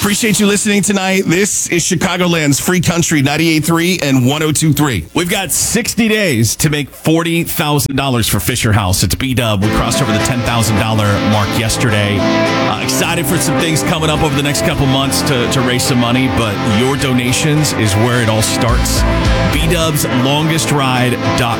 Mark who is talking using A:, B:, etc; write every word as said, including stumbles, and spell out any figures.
A: Appreciate you listening tonight. This is Chicagoland's Free Country ninety-eight point three and one oh two point three.
B: We've got sixty days to make forty thousand dollars for Fisher House. It's B-Dub. We crossed over the ten thousand dollars mark yesterday. Uh, excited for some things coming up over the next couple months to, to raise some money, but your donations is where it all starts. B Dubs Longest Ride dot